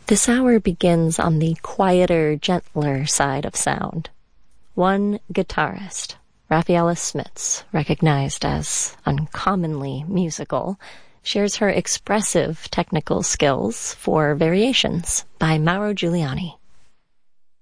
This hour begins on the quieter, gentler side of sound. One guitarist, Rafaela Smits, recognized as uncommonly musical, shares her expressive technical skills for Variations by Mauro Giuliani.